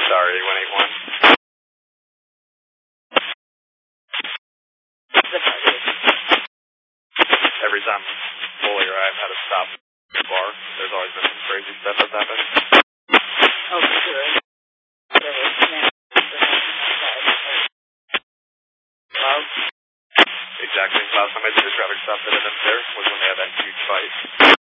Sorry, 181. Every time Foley or I have had to stop at the bar, there's always been some crazy stuff that's happened. Oh, for sure. Cloud? Exactly. Last time I did a traffic stop that I did there was when they had that huge fight.